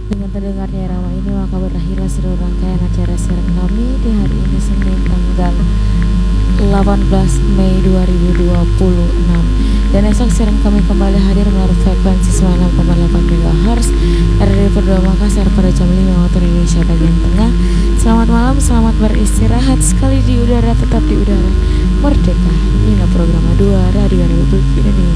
Dengan terdengarnya irama ini maka berakhirlah seluruh rangkaian acara siaran kami di hari ini Senin tanggal 18 Mei 2026. Dan esok siaran kami kembali hadir melalui frekuensi 96,8 MHz RRI Perdua Makassar pada jam 5 waktu Indonesia bagian tengah. Selamat malam, selamat beristirahat sekali di udara, tetap di udara merdeka. Inilah program 2 Radio Republik Indonesia.